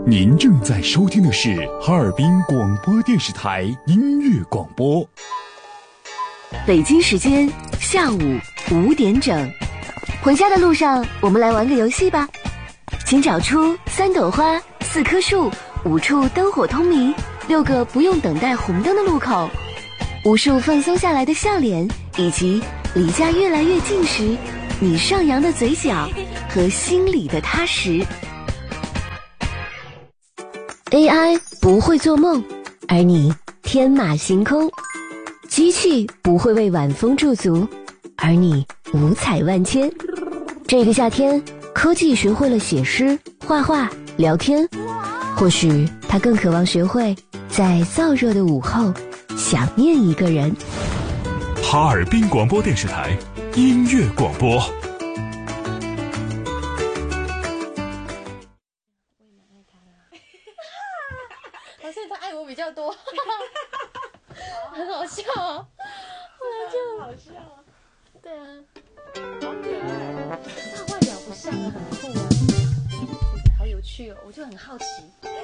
您正在收听的是哈尔滨广播电视台音乐广播。 北京时间下午5点整，回家的路上，我们来玩个游戏吧。请找出3朵花、4棵树、5处灯火通明、6个不用等待红灯的路口，无数放松下来的笑脸，以及离家越来越近时你上扬的嘴角和心里的踏实。AI 不会做梦，而你天马行空；机器不会为晚风驻足，而你五彩万千。这个夏天，科技学会了写诗、画画、聊天，或许它更渴望学会在燥热的午后想念一个人。 哈尔滨广播电视台音乐广播。 好像他爱我比较多，很好笑哦， 很好笑啊。 对啊， 好可爱， 他外表不像啊，很酷啊，好有趣哦，我就很好奇。